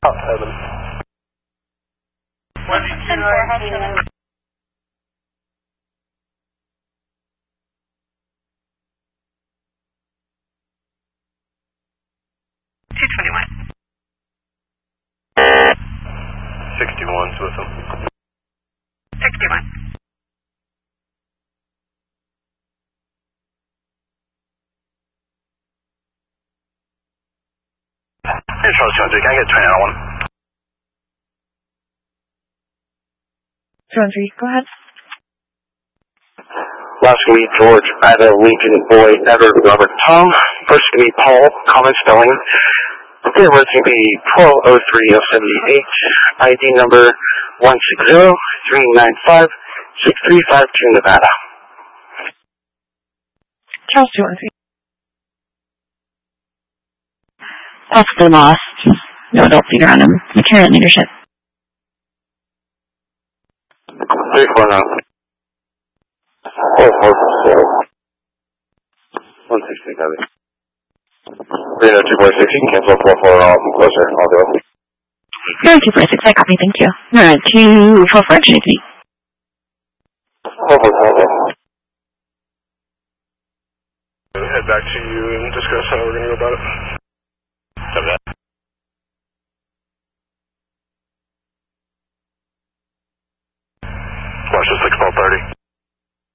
South Heaven. 2219. 221. 61's with them. 61. Hey, Charles 213, can I get a train out one? 213, go ahead. Last week, George, Ida, Legion, Boy, Edward, Robert, Tom. First to be Paul, common spelling. Date of birth to be 12/03/078. ID number 160-395-6352, Nevada. Charles 213. Possibly lost. No adult figure on him. McCarran leadership. 349. 160, copy. 302.6, cancel 44, closer, I'll go. 246, I copy, thank you. 244, JP. 444. Head back to you and discuss how we're going to go about it.